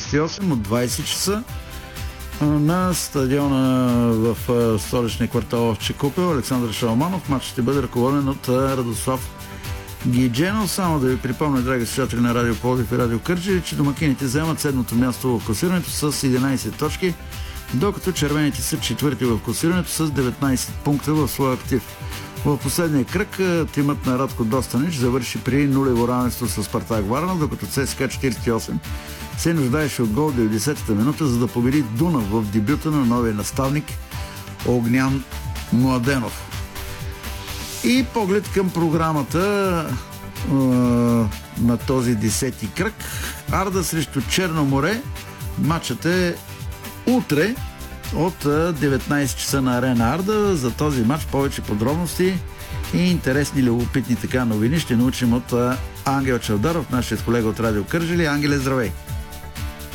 38 от 20 часа на стадиона в столичния квартал Овче купел Александър Шаламанов. Матчът ще бъде ръководен от Радослав Гидженов. Само да ви припомня, драги слушатели на Радио Пловдив и Радио Кърджали, че домакините вземат седмото място в класирането с 11 точки, докато червените са четвърти в класирането с 19 пункта в своя актив. В последния кръг тимът на Радко Достанич завърши при нулево равенство с Спартак Варна, докато ЦСКА 48 се нуждаеше от гол 90-та минута, за да победи Дунав в дебюта на новия наставник Огнян Младенов. И поглед към програмата на този 10-ти кръг. Арда срещу Черно море. Матчът е утре от 19 часа на Арена Арда. За този матч повече подробности и интересни, любопитни така новини ще научим от Ангел Чавдаров, нашият колега от Радио Кърджали. Ангеле, здравей!